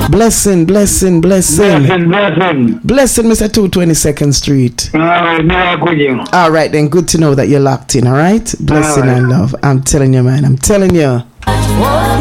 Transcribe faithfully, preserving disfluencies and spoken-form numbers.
Blessing, blessing, blessing. Blessing, blessing. Blessing, Mister two twenty-second Street. All right, now good you. All right, then. Good to know that you're locked in, all right? Blessing All right. and love. I'm telling you, man. I'm telling you.